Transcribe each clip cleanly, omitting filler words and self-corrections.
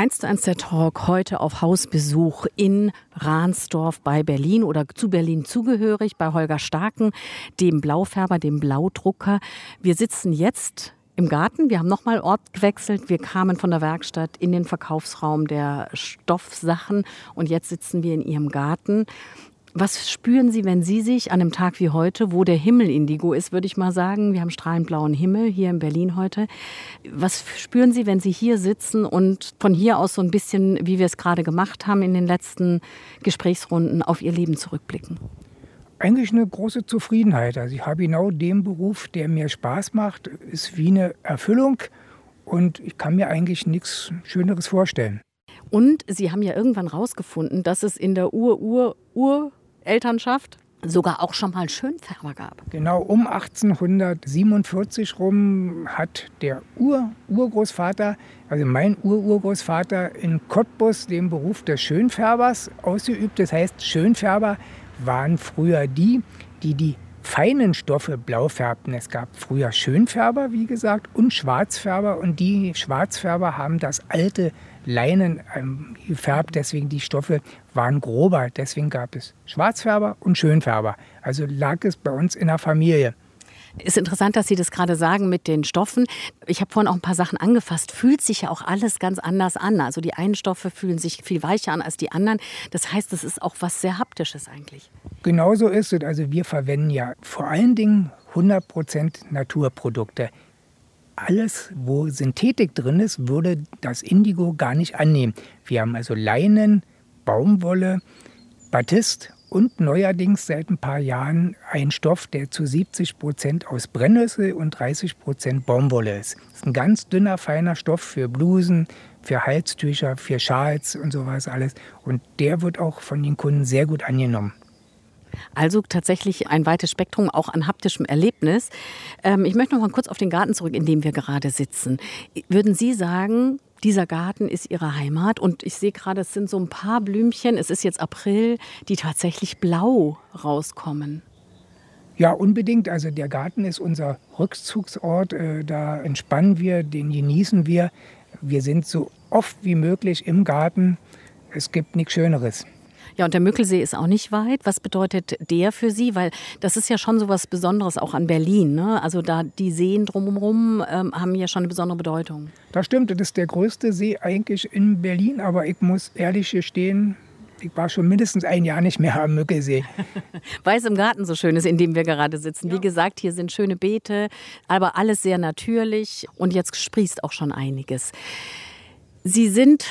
1:1 der Talk heute auf Hausbesuch in Ransdorf bei Berlin oder zu Berlin zugehörig bei Holger Starken, dem Blaufärber, dem Blaudrucker. Wir sitzen jetzt im Garten. Wir haben nochmal Ort gewechselt. Wir kamen von der Werkstatt in den Verkaufsraum der Stoffsachen und jetzt sitzen wir in Ihrem Garten. Was spüren Sie, wenn Sie sich an einem Tag wie heute, wo der Himmel indigo ist, würde ich mal sagen, wir haben strahlend blauen Himmel hier in Berlin heute. Was spüren Sie, wenn Sie hier sitzen und von hier aus so ein bisschen, wie wir es gerade gemacht haben in den letzten Gesprächsrunden, auf Ihr Leben zurückblicken? Eigentlich eine große Zufriedenheit. Also ich habe genau den Beruf, der mir Spaß macht, ist wie eine Erfüllung und ich kann mir eigentlich nichts Schöneres vorstellen. Und Sie haben ja irgendwann rausgefunden, dass es in der Urelternschaft sogar auch schon mal Schönfärber gab. Genau, um 1847 rum hat der Urgroßvater, also mein Urgroßvater in Cottbus den Beruf des Schönfärbers ausgeübt. Das heißt, Schönfärber waren früher die feinen Stoffe blau färbten. Es gab früher Schönfärber, wie gesagt, und Schwarzfärber. Und die Schwarzfärber haben das alte Leinen gefärbt. Deswegen die Stoffe waren grober. Deswegen gab es Schwarzfärber und Schönfärber. Also lag es bei uns in der Familie. Ist interessant, dass Sie das gerade sagen mit den Stoffen. Ich habe vorhin auch ein paar Sachen angefasst. Fühlt sich ja auch alles ganz anders an. Also die einen Stoffe fühlen sich viel weicher an als die anderen. Das heißt, das ist auch was sehr Haptisches eigentlich. Genau so ist es. Also wir verwenden ja vor allen Dingen 100% Naturprodukte. Alles, wo Synthetik drin ist, würde das Indigo gar nicht annehmen. Wir haben also Leinen, Baumwolle, Batist und neuerdings seit ein paar Jahren ein Stoff, der zu 70% aus Brennnessel und 30% Baumwolle ist. Das ist ein ganz dünner, feiner Stoff für Blusen, für Halstücher, für Schals und sowas alles. Und der wird auch von den Kunden sehr gut angenommen. Also tatsächlich ein weites Spektrum auch an haptischem Erlebnis. Ich möchte noch mal kurz auf den Garten zurück, in dem wir gerade sitzen. Würden Sie sagen, dieser Garten ist Ihre Heimat? Und ich sehe gerade, es sind so ein paar Blümchen, es ist jetzt April, die tatsächlich blau rauskommen. Ja, unbedingt. Also der Garten ist unser Rückzugsort. Da entspannen wir, den genießen wir. Wir sind so oft wie möglich im Garten. Es gibt nichts Schöneres. Ja, und der Mückelsee ist auch nicht weit. Was bedeutet der für Sie? Weil das ist ja schon so was Besonderes auch an Berlin, ne? Also da die Seen drumherum haben ja schon eine besondere Bedeutung. Das stimmt, das ist der größte See eigentlich in Berlin. Aber ich muss ehrlich gestehen, ich war schon mindestens ein Jahr nicht mehr am Mückelsee. Weil es im Garten so schön ist, in dem wir gerade sitzen. Wie gesagt, hier sind schöne Beete, aber alles sehr natürlich. Und jetzt sprießt auch schon einiges. Sie sind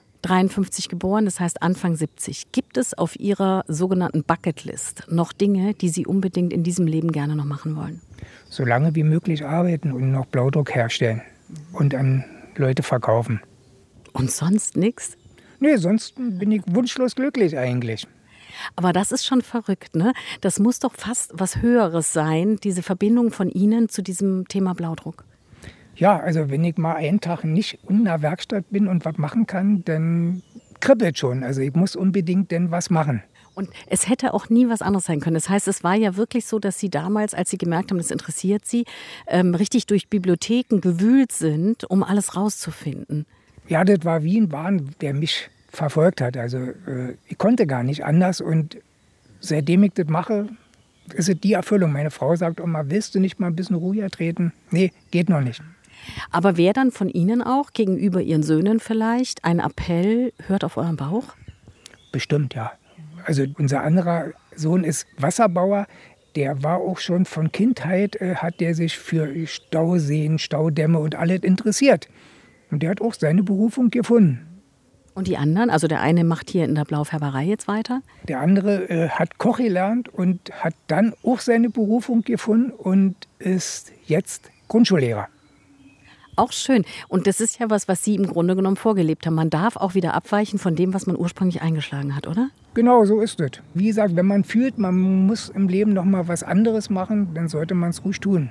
53 geboren, das heißt Anfang 70. Gibt es auf Ihrer sogenannten Bucketlist noch Dinge, die Sie unbedingt in diesem Leben gerne noch machen wollen? So lange wie möglich arbeiten und noch Blaudruck herstellen und an Leute verkaufen. Und sonst nichts? Nee, sonst bin ich wunschlos glücklich eigentlich. Aber das ist schon verrückt, ne? Das muss doch fast was Höheres sein, diese Verbindung von Ihnen zu diesem Thema Blaudruck. Ja, also wenn ich mal einen Tag nicht in der Werkstatt bin und was machen kann, dann kribbelt schon. Also ich muss unbedingt denn was machen. Und es hätte auch nie was anderes sein können. Das heißt, es war ja wirklich so, dass Sie damals, als Sie gemerkt haben, das interessiert Sie, richtig durch Bibliotheken gewühlt sind, um alles rauszufinden. Ja, das war wie ein Wahn, der mich verfolgt hat. Also ich konnte gar nicht anders und seitdem ich das mache, ist es die Erfüllung. Meine Frau sagt immer, willst du nicht mal ein bisschen ruhiger treten? Nee, geht noch nicht. Aber wäre dann von Ihnen auch gegenüber Ihren Söhnen vielleicht ein Appell, hört auf euren Bauch? Bestimmt, ja. Also unser anderer Sohn ist Wasserbauer. Der war auch schon von Kindheit, hat der sich für Stauseen, Staudämme und alles interessiert. Und der hat auch seine Berufung gefunden. Und die anderen? Also der eine macht hier in der Blaufärberei jetzt weiter? Der andere hat Koch gelernt und hat dann auch seine Berufung gefunden und ist jetzt Grundschullehrer. Auch schön. Und das ist ja was Sie im Grunde genommen vorgelebt haben. Man darf auch wieder abweichen von dem, was man ursprünglich eingeschlagen hat, oder? Genau, so ist es. Wie gesagt, wenn man fühlt, man muss im Leben noch mal was anderes machen, dann sollte man es ruhig tun.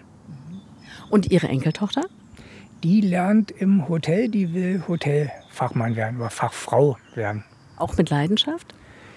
Und Ihre Enkeltochter? Die lernt im Hotel, die will Hotelfachmann werden oder Fachfrau werden. Auch mit Leidenschaft?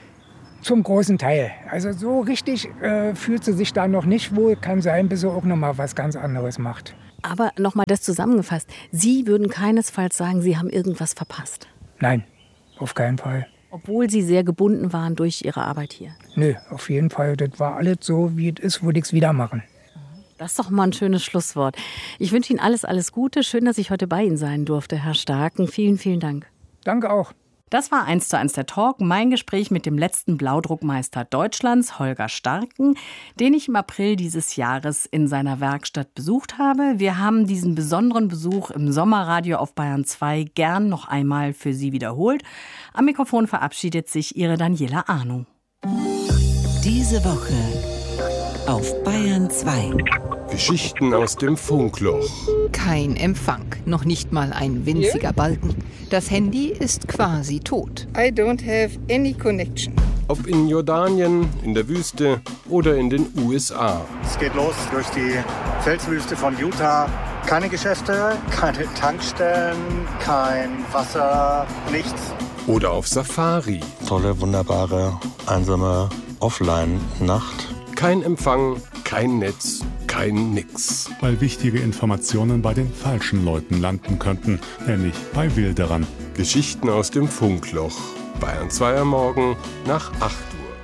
Zum großen Teil. Also so richtig fühlt sie sich da noch nicht wohl. Kann sein, bis sie auch noch mal was ganz anderes macht. Aber nochmal das zusammengefasst. Sie würden keinesfalls sagen, Sie haben irgendwas verpasst. Nein, auf keinen Fall. Obwohl Sie sehr gebunden waren durch Ihre Arbeit hier? Nö, auf jeden Fall. Das war alles so, wie es ist, würde ich es wieder machen. Das ist doch mal ein schönes Schlusswort. Ich wünsche Ihnen alles Gute. Schön, dass ich heute bei Ihnen sein durfte, Herr Starken. Vielen, vielen Dank. Danke auch. Das war 1:1 der Talk, mein Gespräch mit dem letzten Blaudruckmeister Deutschlands, Holger Starken, den ich im April dieses Jahres in seiner Werkstatt besucht habe. Wir haben diesen besonderen Besuch im Sommerradio auf Bayern 2 gern noch einmal für Sie wiederholt. Am Mikrofon verabschiedet sich Ihre Daniela Arno. Diese Woche auf Bayern 2. Geschichten aus dem Funkloch. Kein Empfang, noch nicht mal ein winziger Balken. Das Handy ist quasi tot. I don't have any connection. Ob in Jordanien, in der Wüste oder in den USA. Es geht los durch die Felswüste von Utah. Keine Geschäfte, keine Tankstellen, kein Wasser, nichts. Oder auf Safari. Tolle, wunderbare, einsame Offline-Nacht. Kein Empfang, kein Netz, kein Nix. Weil wichtige Informationen bei den falschen Leuten landen könnten, nämlich bei Wilderern. Geschichten aus dem Funkloch. Bayern 2 am Morgen nach 8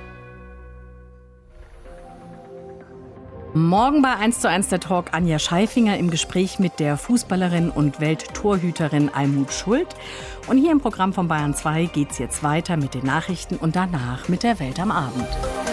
Uhr. Morgen bei 1:1 der Talk Anja Scheifinger im Gespräch mit der Fußballerin und Welttorhüterin Almut Schuld. Und hier im Programm von Bayern 2 geht's jetzt weiter mit den Nachrichten und danach mit der Welt am Abend.